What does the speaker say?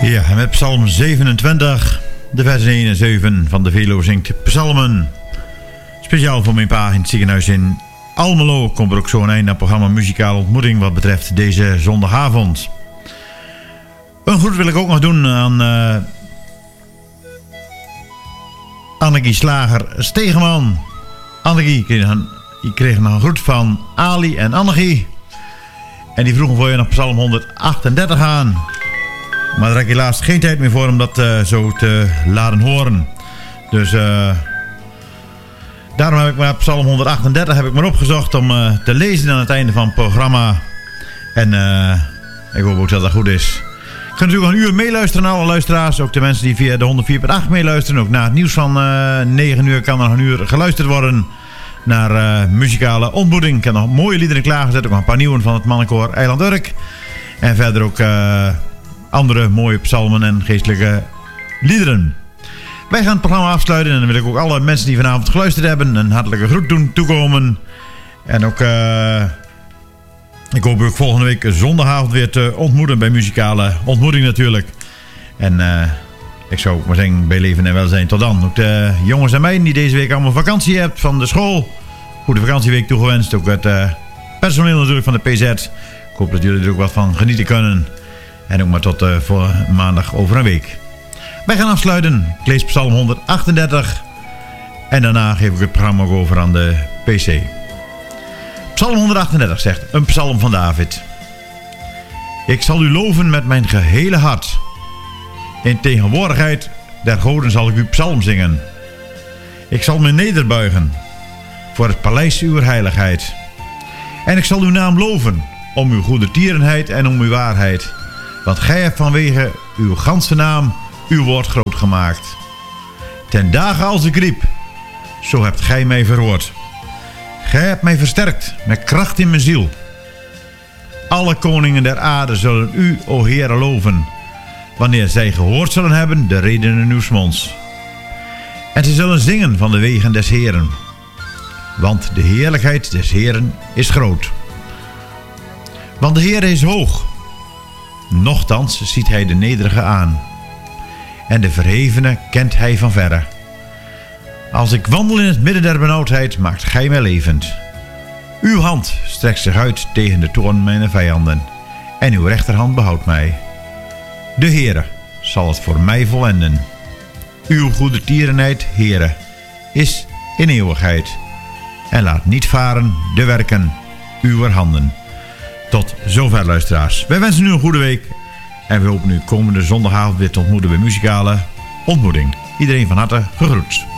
Ja, en met Psalm 27, de vers 1 en 7 van de Velo zingt psalmen. Speciaal voor mijn pa in het ziekenhuis in Almelo komt er ook zo'n einde aan het programma Muzikale Ontmoeting wat betreft deze zondagavond. Een groet wil ik ook nog doen aan Annekie Slager-Stegeman. Annekie, je kreeg nog een groet van Ali en Annekie. En die vroegen voor je nog Psalm 138 aan. Maar daar heb ik helaas geen tijd meer voor om dat zo te laten horen. Dus daarom heb ik maar Psalm 138 heb ik maar opgezocht om te lezen aan het einde van het programma. En ik hoop ook dat dat goed is. Ik ga natuurlijk een uur meeluisteren naar alle luisteraars. Ook de mensen die via de 104.8 meeluisteren. Ook na het nieuws van 9 uur kan er nog een uur geluisterd worden naar muzikale ontmoeting. Ik heb nog mooie liederen klaargezet. Ook nog een paar nieuwe van het mannenkoor Eiland Urk. En verder ook andere mooie psalmen en geestelijke liederen. Wij gaan het programma afsluiten. En dan wil ik ook alle mensen die vanavond geluisterd hebben een hartelijke groet doen toekomen. En ook ik hoop ook volgende week zondagavond weer te ontmoeten bij muzikale ontmoeting natuurlijk. En ik zou ook maar zeggen bij leven en welzijn tot dan. Ook de jongens en meiden die deze week allemaal vakantie hebben van de school. Goede vakantieweek toegewenst. Ook het personeel natuurlijk van de PZ. Ik hoop dat jullie er ook wat van genieten kunnen. En ook maar tot voor maandag over een week. Wij gaan afsluiten. Ik lees Psalm 138. En daarna geef ik het programma ook over aan de PC. Psalm 138 zegt, een psalm van David. Ik zal u loven met mijn gehele hart. In tegenwoordigheid der goden zal ik uw psalm zingen. Ik zal me nederbuigen voor het paleis uw heiligheid. En ik zal uw naam loven om uw goede tierenheid en om uw waarheid. Want gij hebt vanwege uw ganse naam uw woord groot gemaakt. Ten dagen als ik riep, zo hebt gij mij verhoord. Gij hebt mij versterkt met kracht in mijn ziel. Alle koningen der aarde zullen u, o Heere, loven, wanneer zij gehoord zullen hebben de redenen uws monds. En ze zullen zingen van de wegen des Heeren. Want de heerlijkheid des Heeren is groot. Want de Heere is hoog. Nochtans ziet hij de nederige aan. En de verhevene kent hij van verre. Als ik wandel in het midden der benauwdheid, maakt gij mij levend. Uw hand strekt zich uit tegen de toorn mijner vijanden. En uw rechterhand behoudt mij. De Heere zal het voor mij volenden. Uw goede tierenheid, Heere, is in eeuwigheid. En laat niet varen de werken uwer handen. Tot zover, luisteraars. Wij wensen u een goede week. En we hopen u komende zondagavond weer te ontmoeten bij muzikale ontmoeting. Iedereen van harte gegroet.